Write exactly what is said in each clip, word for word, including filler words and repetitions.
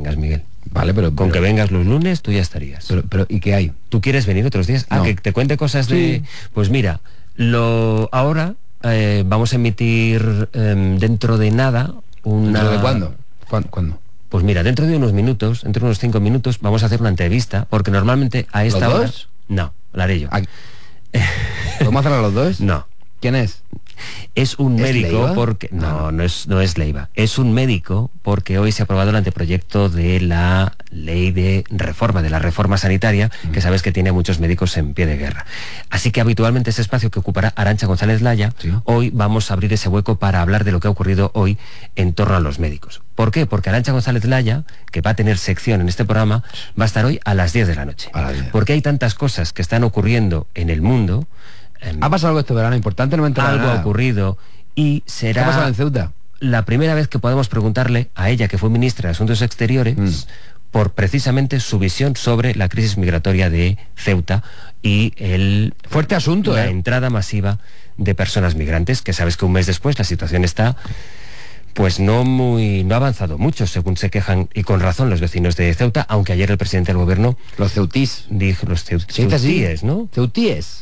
vengas, Miguel. Vale, pero... Con pero, que vengas los lunes, tú ya estarías. Pero, pero ¿y qué hay? ¿Tú quieres venir otros días? No. Ah, que te cuente cosas de... Sí. Pues mira, lo ahora eh, vamos a emitir eh, dentro de nada una... ¿Dentro de cuándo? ¿Cuándo? ¿Cuándo? Pues mira, dentro de unos minutos, dentro de unos cinco minutos, vamos a hacer una entrevista, porque normalmente a esta ¿Los hora... dos? No, la haré yo. Aquí. ¿Podemos hacerlo los dos? No. ¿Quién es? Es un ¿Es médico Leiva? porque... No, Ah. no es, no es Leiva. Es un médico porque hoy se ha aprobado el anteproyecto de la ley de reforma, de la reforma sanitaria, mm. que sabes que tiene a muchos médicos en pie de guerra. Así que habitualmente ese espacio que ocupará Arantxa González Laya, ¿sí? Hoy vamos a abrir ese hueco para hablar de lo que ha ocurrido hoy en torno a los médicos. ¿Por qué? Porque Arantxa González Laya, que va a tener sección en este programa, va a estar hoy a las diez de la noche. A las diez. Porque hay tantas cosas que están ocurriendo en el mundo. Eh, ¿Ha pasado algo este verano importante? No me he enterado Algo nada. ha ocurrido. Y será... ¿Qué ha pasado en Ceuta? La primera vez que podemos preguntarle a ella, que fue ministra de Asuntos Exteriores, mm. por precisamente su visión sobre la crisis migratoria de Ceuta y el... Fuerte asunto, la ¿eh? entrada masiva de personas migrantes, que sabes que un mes después la situación está... pues no muy no ha avanzado mucho, según se quejan, y con razón, los vecinos de Ceuta, aunque ayer el presidente del gobierno... Los ceutís. Dijo los ceut, ¿Sí, ceutíes, ¿no? Ceutíes.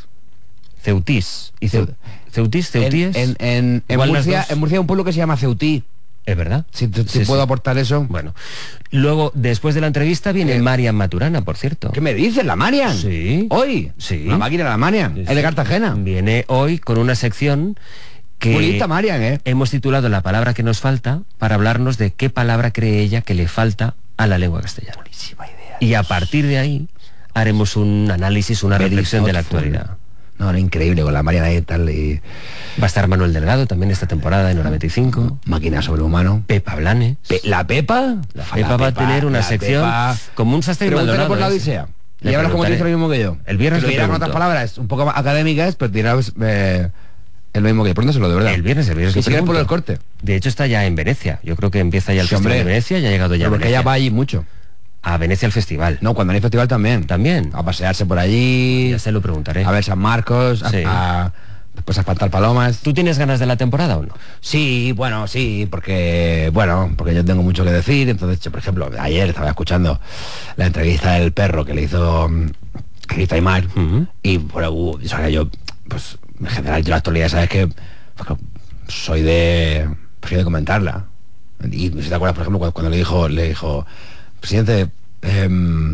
Ceutís. Y ceu, ceutís, ceutíes. En, en, en, en, Murcia, en Murcia hay un pueblo que se llama Ceutí. ¿Es verdad? Si, si sí, puedo sí. aportar eso. Bueno. Luego, después de la entrevista, viene ¿Qué? Marian Maturana, por cierto. ¿Qué me dices, la Marian? Sí. ¿Hoy? Sí. La máquina de la Marian. Sí, es de sí. Cartagena. Viene hoy con una sección que... Muy lista, Marian, ¿eh? Hemos titulado La palabra que nos falta, para hablarnos de qué palabra cree ella que le falta a la lengua castellana. Buenísima idea. Y a partir de ahí haremos un análisis, una Very reflexión de la thoughtful. actualidad. No, era increíble con la Mariana y tal. Y... Va a estar Manuel Delgado también esta temporada en hora veinticinco. Máquina sobrehumano. Pepa Blanes. Pe ¿La Pepa? La Pepa la va Pepa, a tener una sección Pepa... como un Sastre y Maldonado. por la Odisea. Y ahora como te dice lo mismo que yo. El viernes lo dirá con otras palabras un poco más académicas, pero dirás eh, el mismo que yo. Pregúntaselo de verdad. El viernes, el viernes. Y si quieres por el corte. De hecho está ya en Venecia. Yo creo que empieza ya el sí, festival hombre. de Venecia, ya ha llegado ya. Pero porque ella va allí mucho. A Venecia al festival. No, cuando hay festival también. También. A pasearse por allí. Ya se lo preguntaré. A ver San Marcos, sí. a, a, después a espantar palomas. ¿Tú tienes ganas de la temporada o no? Sí, bueno, sí, porque, bueno, porque yo tengo mucho que decir. Entonces, yo, por ejemplo, ayer estaba escuchando la entrevista del perro que le hizo Rita Aymar. Uh-huh. Y, bueno, uh, o sea, yo, pues, en general, yo la actualidad, sabes que pues, soy de, soy de comentarla. Y si te acuerdas, por ejemplo, cuando, cuando le dijo, le dijo, presidente, eh,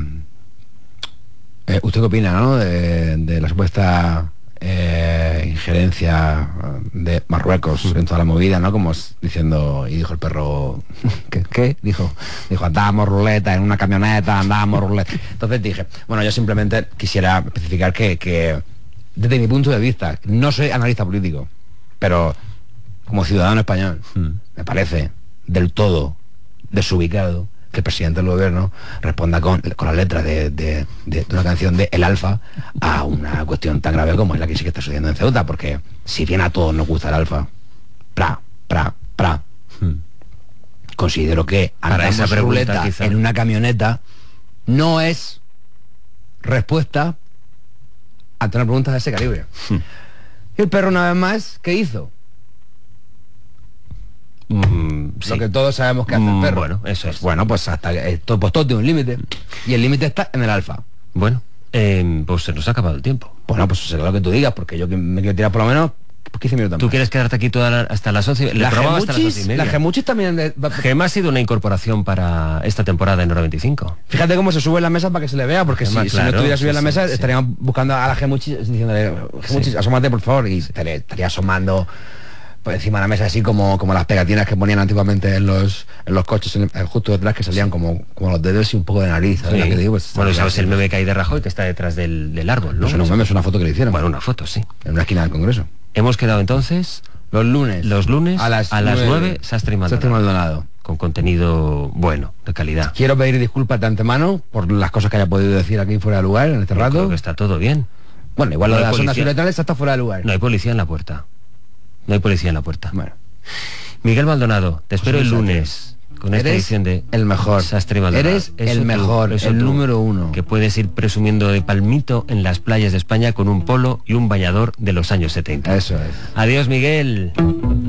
eh, ¿usted qué opina, no? De, de la supuesta eh, injerencia de Marruecos en toda la movida, ¿no? Como diciendo, y dijo el perro, ¿qué? ¿Qué? Dijo, dijo, andábamos ruleta en una camioneta, andábamos ruleta. Entonces dije, bueno, yo simplemente quisiera especificar que, que desde mi punto de vista, no soy analista político, pero como ciudadano español, mm. me parece del todo desubicado que el presidente del gobierno responda con, con las letras de, de, de, de una canción de El Alfa a una cuestión tan grave como es la que sí que está sucediendo en Ceuta, porque si bien a todos nos gusta el Alfa, pra, pra, pra, hmm. considero que andamos ruleta quizá. En una camioneta no es respuesta ante una pregunta de ese calibre. Hmm. Y el perro, una vez más, ¿qué hizo? Mm, sí. Lo que todos sabemos que hace el perro. Bueno, eso es. Bueno, pues hasta esto, pues todo tiene un límite. Y el límite está en el Alfa. Bueno, eh, pues se nos ha acabado el tiempo. Bueno, pues será lo que tú digas, porque yo me quiero tirar por lo menos quince minutos ¿Tú más. quieres quedarte aquí toda la, hasta las once? La Gemuchis, la Gemuchis también... De... Gema ha sido una incorporación para esta temporada en hora veinticinco. Fíjate cómo se sube en la mesa para que se le vea, porque Gema, si, claro, si no estuviera subiendo sí, en la mesa, sí, estaríamos sí. buscando a la Gemuchis diciéndole, Gemuchis, sí. asómate por favor, y estaría, estaría asomando por encima de la mesa, así como, como las pegatinas que ponían antiguamente en los en los coches, en, en, justo detrás, que salían como, como los dedos y un poco de nariz, ¿sabes? Sí. Que digo, pues, bueno, sabes el meme que hay de Rajoy, que está detrás del, del árbol, ¿no? No, no es un meme, es una foto que le hicieron. Bueno, una foto, sí. En una esquina del Congreso. Hemos quedado entonces... Los lunes. Los lunes a las, a las nueve, Sastre y Maldonado. Sastre y Maldonado. Con contenido bueno, de calidad. Quiero pedir disculpas de antemano por las cosas que haya podido decir aquí fuera de lugar en este Yo rato. Creo que está todo bien. Bueno, igual no lo de las las ondas violentales está fuera de lugar. No hay policía en la puerta. No hay policía en la puerta. Bueno. Miguel Maldonado, te espero pues el lunes con esta edición de el mejor. Sastre y Maldonado. Eres eso el tú, mejor, el tú, número uno. Que puedes ir presumiendo de palmito en las playas de España con un polo y un bañador de los años setenta. Eso es. Adiós, Miguel.